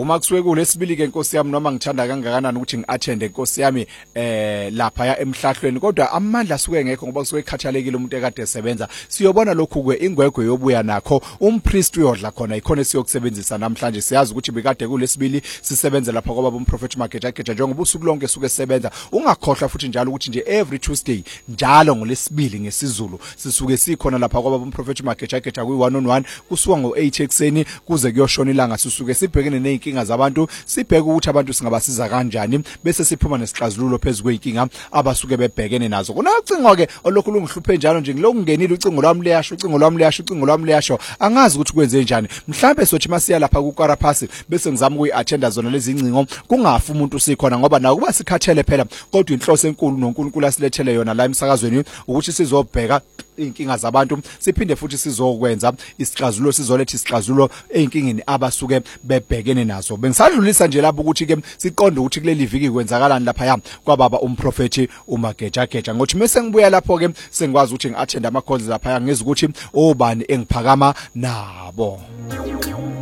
uma kusuke kulesibili ke Nkosi yami noma ngithanda kangakanani ukuthi ngiattende Nkosi yami lapha ya emhlahlweni kodwa amandla asuke ngekho ngoba kusuke ekhathalekile umuntu ekade esebenza siyobona lokhu ke ingwegwe yobuya nakho umpriest uyodla khona ikhona siyokusebenzisa namhlanje siyazi ukuthi bekade kulesibili sisebenza lapha kwaba umprofeti Mageja njengoba usuku lonke suke sebenza ungakhohlwa futhi njalo ukuthi nje every Tuesday njalo ngolesibili ngesizulu sisuke sikhona lapha kwaba umprofeti Mageja kwi1on1 kusuka ngo8 ekseni kuze kuyoshona ilanga sisuke sibhekene nezinkinga zabantu sibheke ukuthi abantu singabasiza kanjani bese siphuma nesixazululo phezulu kweyinkinga abasuke bebhekene nazo kunocingo ke olokhu lungihluphe njalo nje ngilokungenile ucingo lwami liyasho angazi ukuthi kwenze njani mhlambe sothi masiya lapha kuKaraphasi bese ngizama ukuyi-attenda zona lezi incingo kungafi umuntu sikhona ngoba nakuba sikhathele phela kodwa inhloso enkulu noNkulunkulu asilethele yona la emsakazweni ukuthi sizobheka inkinga zabantu siphinde futhi sizokwenza isixazululo sizoletha isixazululo einkingeni abasuke bebhekene nazo bengisadlulisa nje lapho ukuthi ke siqonde ukuthi kuleli viki kwenzakalani lapha ya kwababa umprofeti uMageja ngothi mase ngibuya lapho ke sengikwazi ukuthi ngiattend ama calls lapha ngizwe ukuthi obani engiphakama nabo.